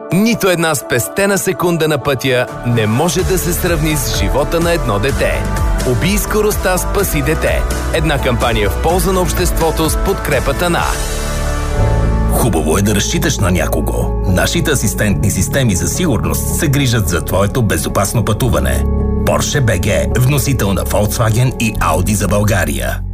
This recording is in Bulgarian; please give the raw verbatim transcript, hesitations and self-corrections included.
Нито една спестена секунда на пътя не може да се сравни с живота на едно дете. Убий скоростта, спаси дете. Една кампания в полза на обществото с подкрепата на... Хубаво е да разчиташ на някого. Нашите асистентни системи за сигурност се грижат за твоето безопасно пътуване. Porsche би джи, вносител на Volkswagen и Audi за България.